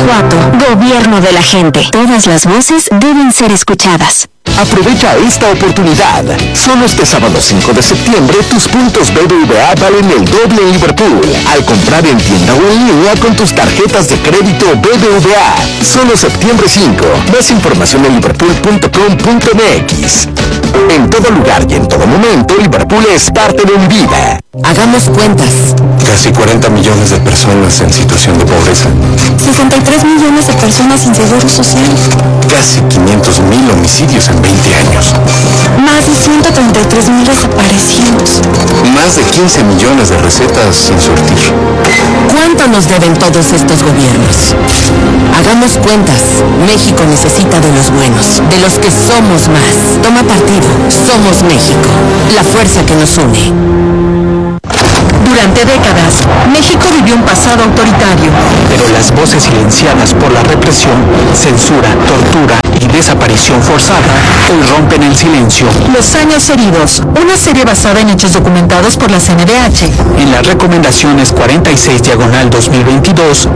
Guanajuato, gobierno de la gente. Todas las voces deben ser escuchadas. Aprovecha esta oportunidad. Solo este sábado 5 de septiembre tus puntos BBVA valen el doble en Liverpool. Al comprar en tienda o en línea con tus tarjetas de crédito BBVA. Solo septiembre 5. Más información en liverpool.com.mx. En todo lugar y en todo momento, Liverpool es parte de mi vida. Hagamos cuentas. Casi 40 millones de personas en situación de pobreza. 63 millones de personas sin seguro social. Casi 500,000 homicidios en 20 años. Más de 133,000 desaparecidos. Más de 15 millones de recetas sin surtir. ¿Cuánto nos deben todos estos gobiernos? Hagamos cuentas. México necesita de los buenos, de los que somos más. Toma partido. Somos México, la fuerza que nos une. Durante décadas, México vivió un pasado autoritario. Pero las voces silenciadas por la represión, censura, tortura y desaparición forzada hoy rompen el silencio. Los años heridos, una serie basada en hechos documentados por la CNDH. En las recomendaciones 46/2022 y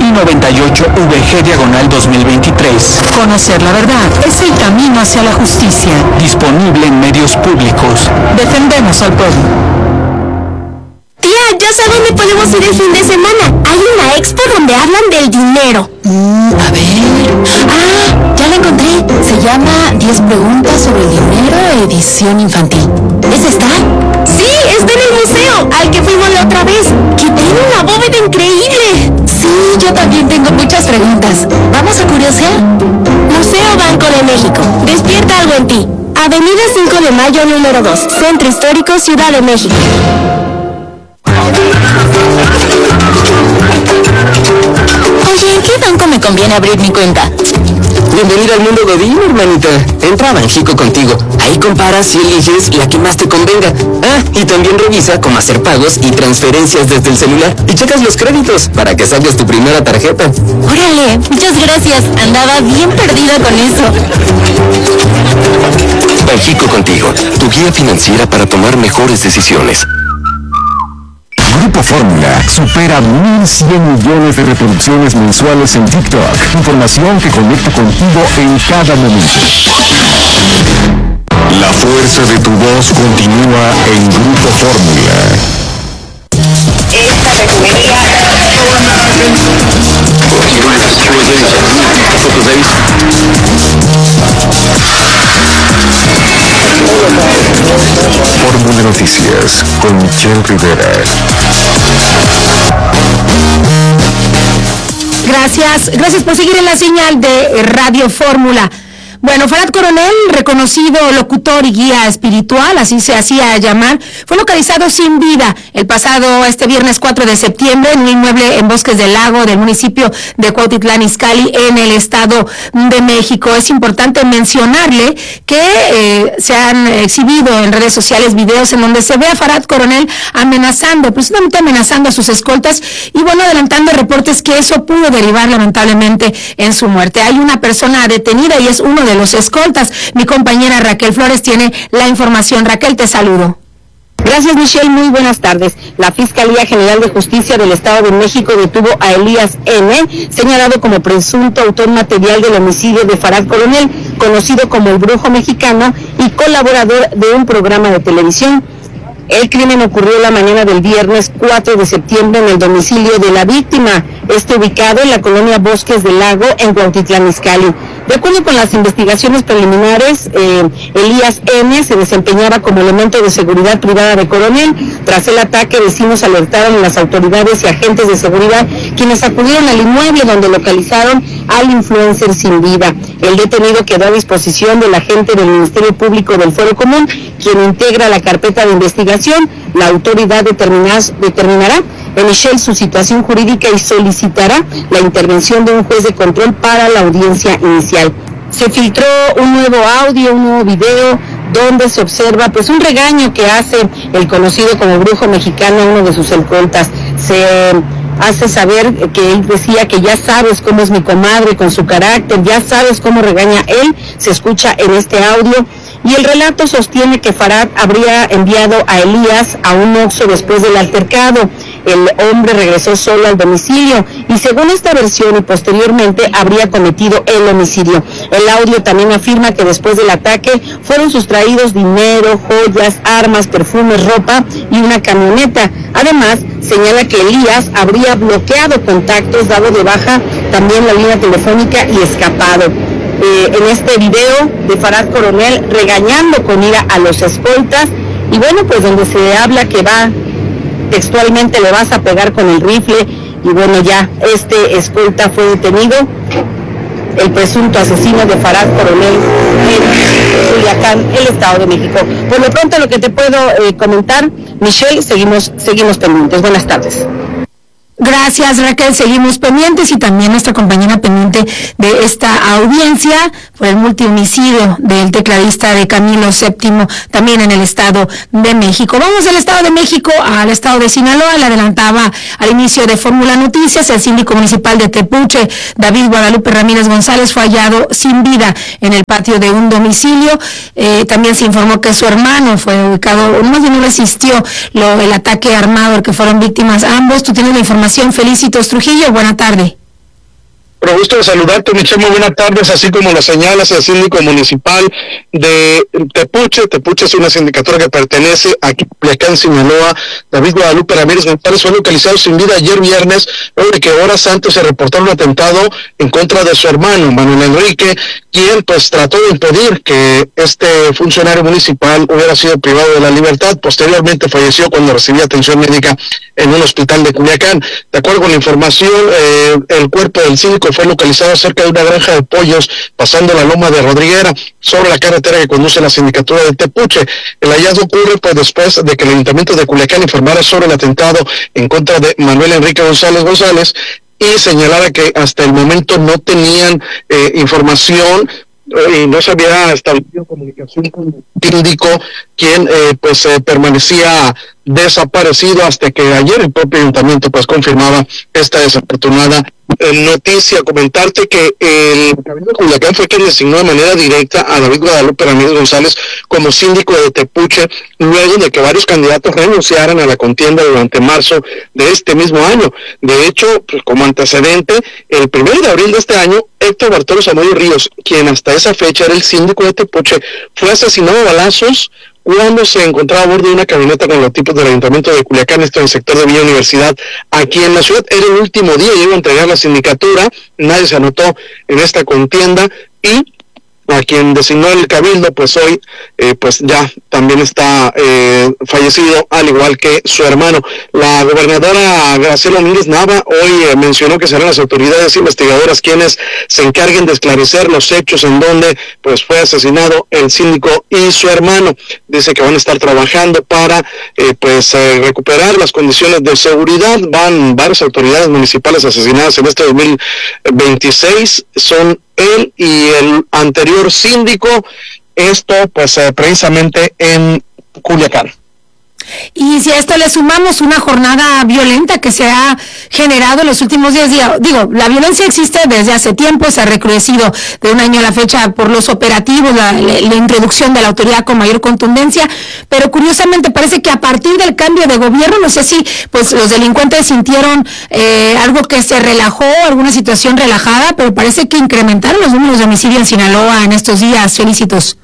98/VG/2023. Conocer la verdad es el camino hacia la justicia. Disponible en medios públicos. Defendemos al pueblo. Ya sé dónde podemos ir el fin de semana. Hay una expo donde hablan del dinero. A ver. Ya la encontré. Se llama 10 preguntas sobre el dinero, edición infantil. ¿Es esta? Sí, está en el museo al que fuimos la otra vez, que tiene una bóveda increíble. Sí, yo también tengo muchas preguntas. ¿Vamos a curiosear? Museo Banco de México. Despierta algo en ti. Avenida 5 de Mayo, número 2. Centro Histórico, Ciudad de México. Oye, ¿en qué banco me conviene abrir mi cuenta? Bienvenida al mundo Godín, hermanita. Entra a Banxico contigo. Ahí comparas y eliges la que más te convenga. Y también revisa cómo hacer pagos y transferencias desde el celular. Y checas los créditos para que saques tu primera tarjeta. Órale, muchas gracias. Andaba bien perdida con eso. Banxico contigo, tu guía financiera para tomar mejores decisiones. Grupo Fórmula supera 1,100 millones de reproducciones mensuales en TikTok. Información que conecta contigo en cada momento. La fuerza de tu voz continúa en Grupo Fórmula. Esta refinería Fórmula Noticias con Michelle Rivera. Gracias por seguir en la señal de Radio Fórmula. Bueno, Farad Coronel, reconocido locutor y guía espiritual, así se hacía llamar, fue localizado sin vida el pasado viernes 4 de septiembre en un inmueble en Bosques del Lago del municipio de Cuautitlán Izcalli en el Estado de México. Es importante mencionarle que se han exhibido en redes sociales videos en donde se ve a Farad Coronel presuntamente amenazando a sus escoltas y adelantando reportes que eso pudo derivar lamentablemente en su muerte. Hay una persona detenida y es uno de los escoltas. Mi compañera Raquel Flores tiene la información. Raquel, te saludo. Gracias, Michelle. Muy buenas tardes. La Fiscalía General de Justicia del Estado de México detuvo a Elías N., señalado como presunto autor material del homicidio de Farad Coronel, conocido como el Brujo Mexicano y colaborador de un programa de televisión. El crimen ocurrió la mañana del viernes 4 de septiembre en el domicilio de la víctima, ubicado en la colonia Bosques del Lago, en Cuautitlán Izcalli. De acuerdo con las investigaciones preliminares, Elías N. se desempeñaba como elemento de seguridad privada de Coronel. Tras el ataque, vecinos alertaron a las autoridades y agentes de seguridad, quienes acudieron al inmueble donde localizaron al influencer sin vida. El detenido quedó a disposición del agente del Ministerio Público del Fuero Común, quien integra la carpeta de investigación. La autoridad determinará en Michelle su situación jurídica y solicitará la intervención de un juez de control para la audiencia inicial. Se filtró un nuevo audio, un nuevo video, donde se observa un regaño que hace el conocido como Brujo Mexicano a uno de sus escoltas. Se hace saber que él decía que ya sabes cómo es mi comadre con su carácter, ya sabes cómo regaña él, se escucha en este audio. Y el relato sostiene que Farad habría enviado a Elías a un Oxxo después del altercado. el hombre regresó solo al domicilio y según esta versión y posteriormente habría cometido el homicidio. El audio también afirma que después del ataque fueron sustraídos dinero, joyas, armas, perfumes, ropa y una camioneta. Además, señala que Elías habría bloqueado contactos, dado de baja también la línea telefónica y escapado. En este video de Farad Coronel regañando con ira a los escoltas, y bueno, pues donde se habla que va textualmente, le vas a pegar con el rifle, y bueno, ya este escolta fue detenido, el presunto asesino de Farad Coronel en Culiacán, el Estado de México. Por lo pronto, lo que te puedo comentar, Michelle, seguimos pendientes. Buenas tardes. Gracias, Raquel, seguimos pendientes y también nuestra compañera pendiente de esta audiencia por el multihomicidio del tecladista de Camilo VII, también en el Estado de México. Vamos del Estado de México al Estado de Sinaloa. Le adelantaba al inicio de Fórmula Noticias, el síndico municipal de Tepuche, David Guadalupe Ramírez González, fue hallado sin vida en el patio de un domicilio. También se informó que su hermano fue ubicado, más bien no resistió el ataque armado al que fueron víctimas ambos. Tú tienes la información. Felicitos Trujillo, buena tarde. Pero gusto de saludarte, Michelle, muy buenas tardes, así como lo señalas, el síndico municipal de Tepuche. Tepuche es una sindicatura que pertenece a Culiacán, Sinaloa. David Guadalupe Ramírez González fue localizado sin vida ayer viernes, luego de que horas antes se reportó un atentado en contra de su hermano, Manuel Enrique, quien pues trató de impedir que este funcionario municipal hubiera sido privado de la libertad. Posteriormente falleció cuando recibía atención médica en un hospital de Culiacán. De acuerdo con la información, el cuerpo del síndico fue localizado cerca de una granja de pollos, pasando la loma de Rodriguera, sobre la carretera que conduce a la sindicatura de Tepuche. El hallazgo ocurre pues después de que el ayuntamiento de Culiacán informara sobre el atentado en contra de Manuel Enrique González y señalara que hasta el momento no tenían información y no se había establecido comunicación con el síndico, quien permanecía desaparecido hasta que ayer el propio ayuntamiento pues confirmaba esta desafortunada noticia. Comentarte que el Cabildo de Culiacán fue quien designó de manera directa a David Guadalupe Ramírez González como síndico de Tepuche, luego de que varios candidatos renunciaran a la contienda durante marzo de este mismo año. De hecho, pues, como antecedente, el 1 de abril de este año, Héctor Bartolo Zamudio Ríos, quien hasta esa fecha era el síndico de Tepuche, fue asesinado a balazos cuando se encontraba a bordo de una camioneta con los tipos del ayuntamiento de Culiacán, esto en el sector de Villa Universidad, aquí en la ciudad. Era el último día, iba a entregar la sindicatura, nadie se anotó en esta contienda y a quien designó el Cabildo, pues hoy, pues ya también está fallecido, al igual que su hermano. La gobernadora Graciela Domínguez Nava hoy mencionó que serán las autoridades investigadoras quienes se encarguen de esclarecer los hechos en donde pues fue asesinado el síndico y su hermano. Dice que van a estar trabajando para recuperar las condiciones de seguridad. Van varias autoridades municipales asesinadas en este 2026, son él y el anterior síndico, esto pues precisamente en Culiacán. Y si a esto le sumamos una jornada violenta que se ha generado en los últimos días, digo, la violencia existe desde hace tiempo, se ha recrudecido de un año a la fecha por los operativos, la introducción de la autoridad con mayor contundencia, pero curiosamente parece que a partir del cambio de gobierno, no sé si pues los delincuentes sintieron algo que se relajó, alguna situación relajada, pero parece que incrementaron los números de homicidio en Sinaloa en estos días. Felicitos.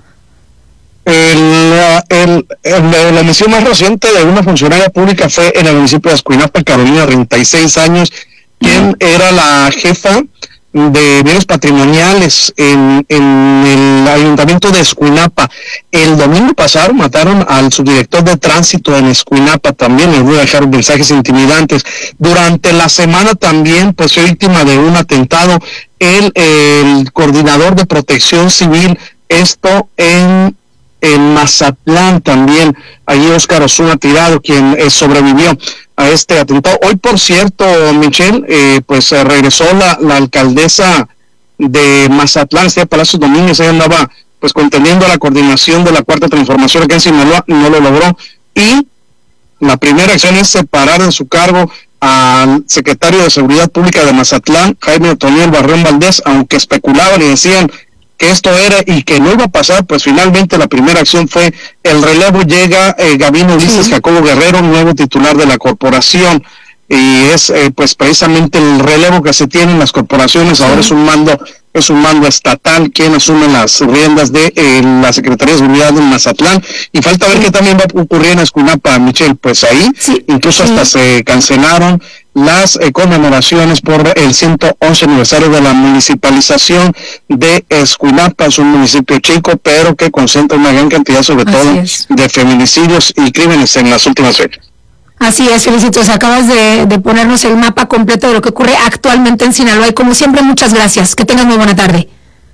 La omisión más reciente de una funcionaria pública fue en el municipio de Escuinapa, Carolina, 36 años, quien era la jefa de bienes patrimoniales en el ayuntamiento de Escuinapa. El domingo pasado mataron al subdirector de tránsito en Escuinapa, también les voy a dejar mensajes intimidantes. Durante la semana también pues fue víctima de un atentado el coordinador de protección civil, esto en Mazatlán también, allí Óscar Osuna Tirado, quien sobrevivió a este atentado. Hoy, por cierto, Michelle, regresó la alcaldesa de Mazatlán, Palacios Domínguez. Ella andaba pues conteniendo la coordinación de la Cuarta Transformación aquí en Sinaloa, no lo logró, y la primera acción es separar de su cargo al secretario de Seguridad Pública de Mazatlán, Jaime Otoniel Barrón Valdés, aunque especulaban y decían que esto era y que no iba a pasar, pues finalmente la primera acción fue el relevo. Llega Gabino Ulises Jacobo Guerrero, nuevo titular de la corporación. y es pues precisamente el relevo que se tiene en las corporaciones. Ahora es un mando estatal quien asume las riendas de la Secretaría de Seguridad de Mazatlán, y falta ver qué también va a ocurrir en Escuinapa, Michelle. Pues ahí incluso hasta se cancelaron las conmemoraciones por el 111 aniversario de la municipalización de Escuinapa. Es un municipio chico, pero que concentra una gran cantidad, sobre todo, de feminicidios y crímenes en las últimas fechas. Así es, Felicitos, acabas de ponernos el mapa completo de lo que ocurre actualmente en Sinaloa, y como siempre, muchas gracias. Que tengas muy buena tarde.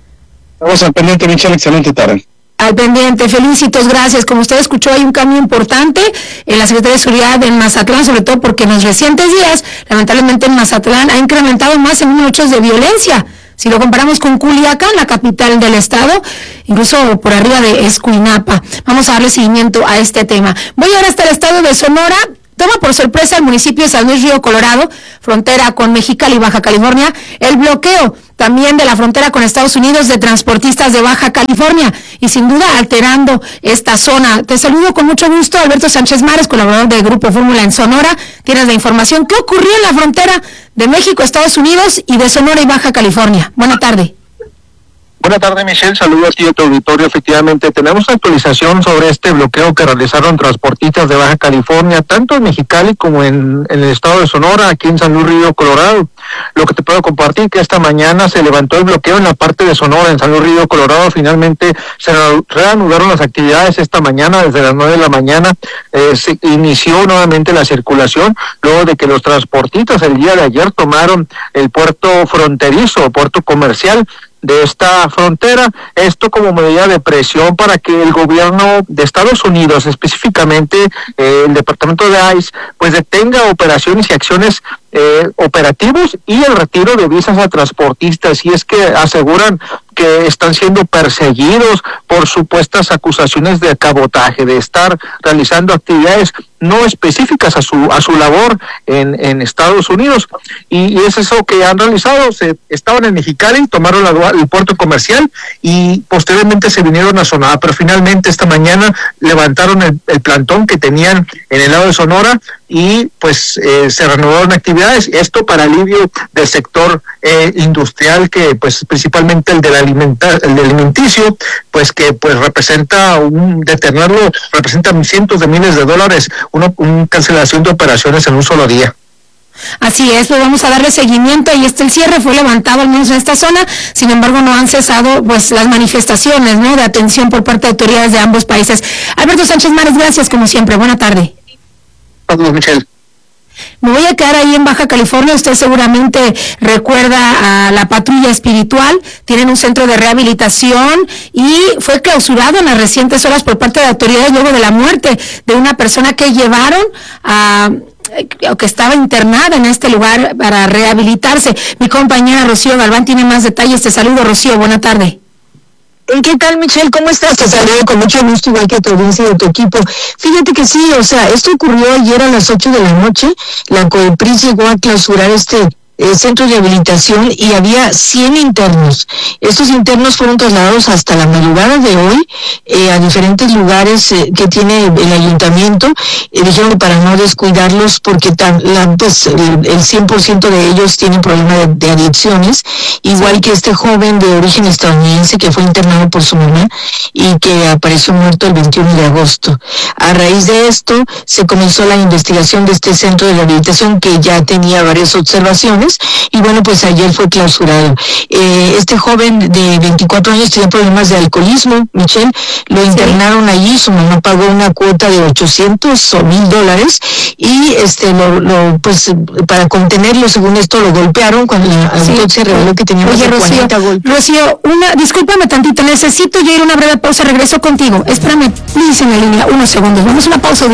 Vamos al pendiente, Michelle, excelente tarde. Al pendiente, Felicitos, gracias. Como usted escuchó, hay un cambio importante en la Secretaría de Seguridad en Mazatlán, sobre todo porque en los recientes días, lamentablemente en Mazatlán, ha incrementado más el número de hechos de violencia. Si lo comparamos con Culiacán, la capital del estado, incluso por arriba de Escuinapa. Vamos a darle seguimiento a este tema. Voy ahora hasta el estado de Sonora. Toma por sorpresa el municipio de San Luis Río Colorado, frontera con Mexicali y Baja California, el bloqueo también de la frontera con Estados Unidos de transportistas de Baja California, y sin duda alterando esta zona. Te saludo con mucho gusto, Alberto Sánchez Mares, colaborador del Grupo Fórmula en Sonora. Tienes la información. ¿Qué ocurrió en la frontera de México, Estados Unidos y de Sonora y Baja California? Buena tarde. Buenas tardes, Michelle. Saludos a ti y a tu auditorio. Efectivamente, tenemos actualización sobre este bloqueo que realizaron transportistas de Baja California, tanto en Mexicali como en el estado de Sonora, aquí en San Luis Río Colorado. Lo que te puedo compartir que esta mañana se levantó el bloqueo en la parte de Sonora, en San Luis Río Colorado. Finalmente se reanudaron las actividades esta mañana, desde las 9 de la mañana. Se inició nuevamente la circulación, luego de que los transportistas el día de ayer tomaron el puerto fronterizo, puerto comercial de esta frontera, esto como medida de presión para que el gobierno de Estados Unidos, específicamente el departamento de ICE, pues detenga operaciones y acciones operativos y el retiro de visas a transportistas, y es que aseguran que están siendo perseguidos por supuestas acusaciones de cabotaje, de estar realizando actividades no específicas a su labor en Estados Unidos, y es eso que han realizado. Estaban en Mexicali, tomaron el puerto comercial y posteriormente se vinieron a Sonora, pero finalmente esta mañana levantaron el plantón que tenían en el lado de Sonora y pues se reanudaron actividades, esto para alivio del sector industrial, que pues principalmente el del alimenticio, pues que pues representa detenerlo representa cientos de miles de dólares, una cancelación de operaciones en un solo día. Así es, pues vamos a darle seguimiento, y el cierre fue levantado al menos en esta zona. Sin embargo, no han cesado pues las manifestaciones, ¿no?, de atención por parte de autoridades de ambos países. Alberto Sánchez Mares, gracias como siempre. Buena tarde. Saludos, Michelle. Me voy a quedar ahí en Baja California. Usted seguramente recuerda a la patrulla espiritual. Tienen un centro de rehabilitación y fue clausurado en las recientes horas por parte de autoridades luego de la muerte de una persona que llevaron que estaba internada en este lugar para rehabilitarse. Mi compañera Rocío Galván tiene más detalles. Te saludo, Rocío. Buena tarde. ¿Qué tal, Michelle? ¿Cómo estás? Te saludo con mucho gusto, igual que a tu audiencia y a tu equipo. Fíjate que sí, esto ocurrió ayer a las 8 de la noche. La COEPRIS llegó a clausurar este centro de rehabilitación y había 100 internos. Estos internos fueron trasladados hasta la madrugada de hoy a diferentes lugares que tiene el ayuntamiento. Dijeron que para no descuidarlos, porque el 100% de ellos tienen problemas de adicciones, igual que este joven de origen estadounidense que fue internado por su mamá y que apareció muerto el 21 de agosto. A raíz de esto se comenzó la investigación de este centro de rehabilitación, que ya tenía varias observaciones, y bueno, pues ayer fue clausurado. Este joven de 24 años tenía problemas de alcoholismo, Michelle. Lo internaron allí, su mamá pagó una cuota de $800 o $1,000 y pues para contenerlo, según esto, lo golpearon cuando la autopsia reveló que tenía más de 40 golpes. Rocío, discúlpame tantito, necesito yo ir a una breve pausa, regreso contigo. Espérame, please, en la línea, unos segundos. Vamos a una pausa.